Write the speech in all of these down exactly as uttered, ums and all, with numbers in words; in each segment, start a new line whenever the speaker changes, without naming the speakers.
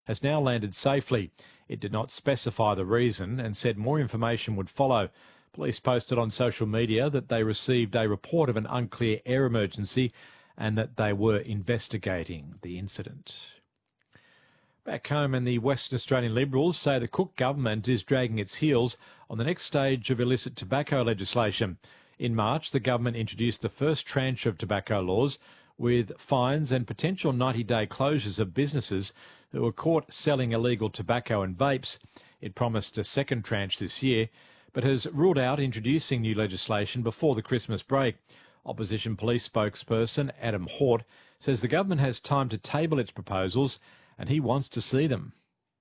has now landed safely. It did not specify the reason and said more information would follow. Police posted on social media that they received a report of an unclear air emergency and that they were investigating the incident. Back home, and the Western Australian Liberals say the Cook government is dragging its heels on the next stage of illicit tobacco legislation. In March, the government introduced the first tranche of tobacco laws with fines and potential ninety-day closures of businesses who were caught selling illegal tobacco and vapes. It promised a second tranche this year, but has ruled out introducing new legislation before the Christmas break. Opposition police spokesperson Adam Hort says the government has time to table its proposals and he wants to see them.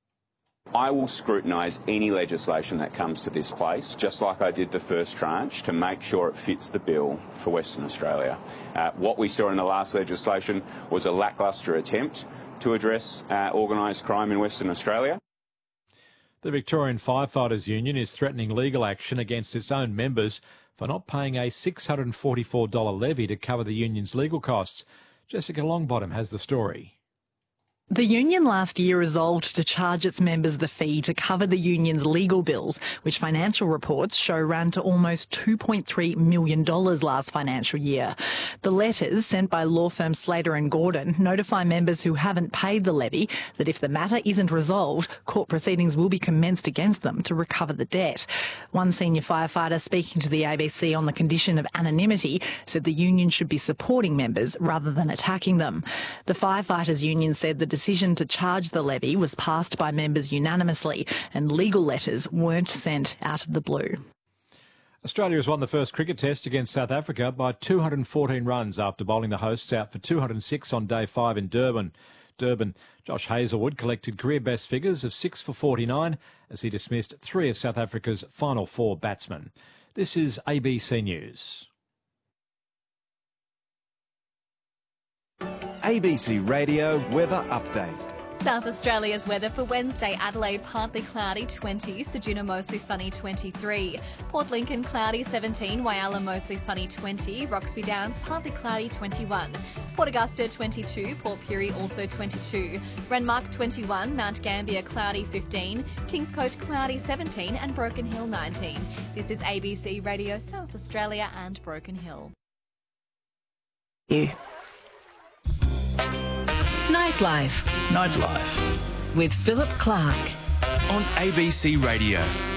I will scrutinise any legislation that comes to this place, just like I did the first tranche, to make sure it fits the bill for Western Australia. Uh, what we saw in the last legislation was a lacklustre attempt to address uh, organised crime in Western Australia.
The Victorian Firefighters Union is threatening legal action against its own members for not paying a six hundred and forty-four dollars levy to cover the union's legal costs. Jessica Longbottom has the story.
The union last year resolved to charge its members the fee to cover the union's legal bills, which financial reports show ran to almost two point three million dollars last financial year. The letters sent by law firm Slater and Gordon notify members who haven't paid the levy that if the matter isn't resolved, court proceedings will be commenced against them to recover the debt. One senior firefighter speaking to the A B C on the condition of anonymity said the union should be supporting members rather than attacking them. The Firefighters Union said the decision to charge the levy was passed by members unanimously and legal letters weren't sent out of the blue.
Australia has won the first cricket test against South Africa by two hundred and fourteen runs after bowling the hosts out for two hundred and six on day five in Durban. Durban. Josh Hazlewood collected career best figures of six for forty-nine as he dismissed three of South Africa's final four batsmen. This is A B C News.
A B C Radio Weather Update.
South Australia's weather for Wednesday: Adelaide partly cloudy twenty, Ceduna mostly sunny twenty-three, Port Lincoln cloudy seventeen, Whyalla mostly sunny twenty, Roxby Downs partly cloudy twenty-one, Port Augusta twenty-two, Port Pirie also twenty-two, Renmark twenty-one, Mount Gambier cloudy fifteen, Kings Coast cloudy seventeen and Broken Hill nineteen. This is A B C Radio South Australia and Broken Hill.
You.
Nightlife.
Nightlife.
With Philip Clark.
On A B C Radio.